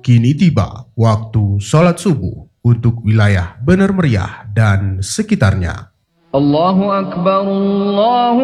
Kini tiba waktu sholat subuh untuk wilayah Bener Meriah dan sekitarnya. Allahu Akbar, Allahu